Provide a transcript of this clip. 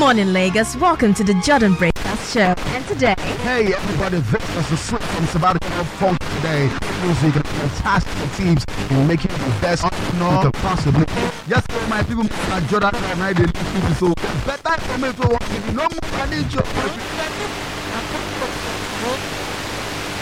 morning, Lagos. Welcome to the Jordan Breakfast Show. And today, hey everybody, this is the Switch from Sabbatical Funk today. Music and fantastic teams in making the best entrepreneur possibly. Yes, my people, Jordan and I did so better for me to work. No more, I need you.